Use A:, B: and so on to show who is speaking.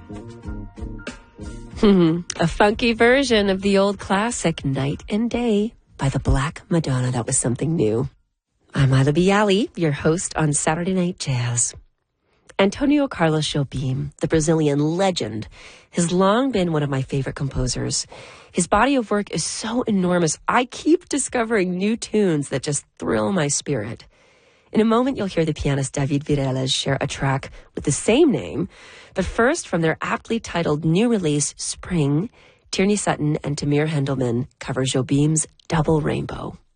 A: A funky version of the old classic Night and Day by the Black Madonna. That was something new. I'm Ila Bialy, your host on Saturday Night Jazz. Antonio Carlos Jobim, the Brazilian legend, has long been one of my favorite composers. His body of work is so enormous, I keep discovering new tunes that just thrill my spirit. In a moment, you'll hear the pianist David Vireles share a track with the same name, but first, from their aptly titled new release, Spring, Tierney Sutton and Tamir Hendelman cover Jobim's Double Rainbow.